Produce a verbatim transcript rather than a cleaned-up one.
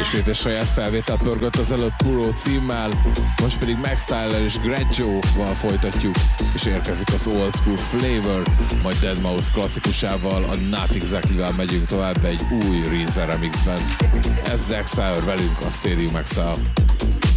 ismét egy saját felvétel pörgött az előbb Puro címmel, most pedig Max Tyler és Greggio-val folytatjuk, és érkezik az Old School Flavor, majd deadmau five klasszikusával, a Not Exactly-vel megyünk tovább egy új Rinza remixben. Ez Zack Sire velünk a Stadium Exile.